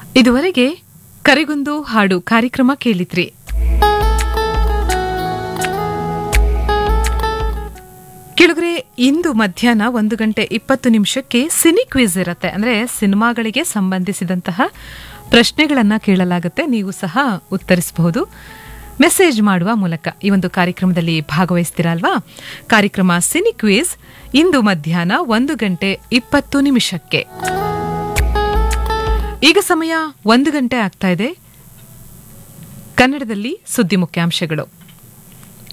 ಇದುವರೆಗೆ ಕರೆಗೊಂದು ಹಾಡು ಕಾರ್ಯಕ್ರಮ ಕೇಳಿದ್ರಿ. ಕೆಳಗರೆ ಇಂದು ಮಧ್ಯಾಹ್ನ 1:20 ಸಿನಿ ಕ್ವಿಜ್ ಇರುತ್ತೆ. ಅಂದ್ರೆ ಸಿನಿಮಾಗಳಿಗೆ ಸಂಬಂಧಿಸಿದಂತಹ ಪ್ರಶ್ನೆಗಳನ್ನ ಕೇಳಲಾಗುತ್ತೆ. ನೀವು ಸಹ ಉತ್ತರಿಸಬಹುದು ಮೆಸೇಜ್ ಮಾಡುವ ಮೂಲಕ. ಈ ಒಂದು ಕಾರ್ಯಕ್ರಮದಲ್ಲಿ ಭಾಗವಹಿಸ್ತೀರಾ ಅಲ್ವಾ? ಕಾರ್ಯಕ್ರಮ ಸಿನಿ ಕ್ವಿಜ್ ಇಂದು ಮಧ್ಯಾಹ್ನ 1:20. ಈಗ ಸಮಯ 1 ಗಂಟೆ ಆಗ್ತಾ ಇದೆ. ಕನ್ನಡದಲ್ಲಿ ಸುದ್ದಿ ಮುಖ್ಯಾಂಶಗಳು.